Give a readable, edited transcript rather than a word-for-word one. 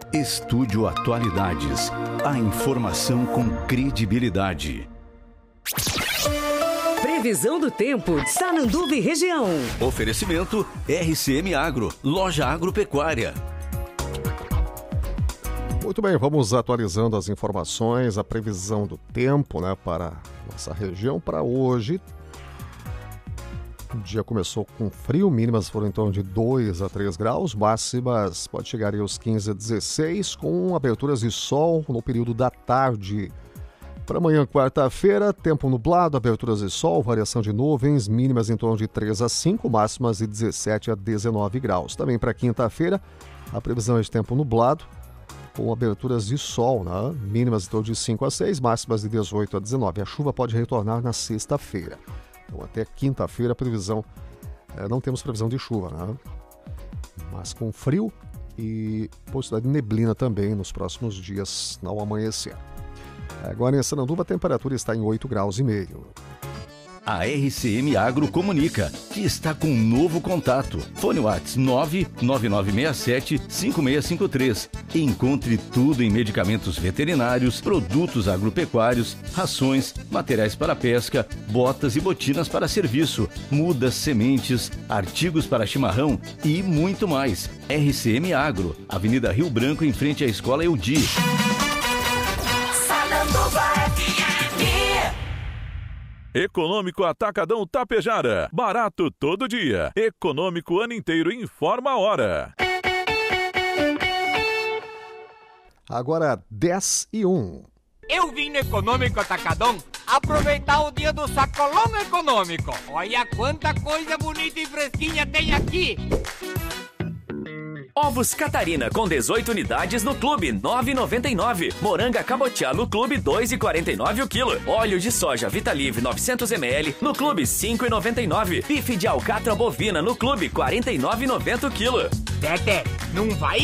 Estúdio Atualidades. A informação com credibilidade. Previsão do tempo, Sananduva e região. Oferecimento RCM Agro, loja agropecuária. Muito bem, vamos atualizando as informações, a previsão do tempo, para nossa região para hoje. O dia começou com frio, mínimas foram em torno de 2 a 3 graus, máximas pode chegar aos 15 a 16, com aberturas de sol no período da tarde. Para amanhã, quarta-feira, tempo nublado, aberturas de sol, variação de nuvens, mínimas em torno de 3 a 5, máximas de 17 a 19 graus. Também para quinta-feira, a previsão é de tempo nublado, com aberturas de sol, mínimas em torno de 5 a 6, máximas de 18 a 19. A chuva pode retornar na sexta-feira. Então, até quinta-feira, a previsão, não temos previsão de chuva, mas com frio e possibilidade de neblina também nos próximos dias, ao amanhecer. Agora em Sananduva, a temperatura está em 8 graus e meio. A RCM Agro comunica que está com um novo contato. Fone WhatsApp 99967-5653. Encontre tudo em medicamentos veterinários, produtos agropecuários, rações, materiais para pesca, botas e botinas para serviço, mudas, sementes, artigos para chimarrão e muito mais. RCM Agro, Avenida Rio Branco, em frente à Escola Eudi. Econômico Atacadão Tapejara. Barato todo dia. Econômico ano inteiro. Informa a hora. Agora 10 e 1. Eu vim no Econômico Atacadão aproveitar o dia do sacolão econômico. Olha quanta coisa bonita e fresquinha tem aqui. Ovos Catarina com 18 unidades no Clube, 9,99. Moranga Cabotiá no Clube, 2,49 o quilo. Óleo de soja Vitalive 900 ml no Clube, 5,99. Bife de alcatra bovina no Clube, 49,90 o quilo. Tete, não vai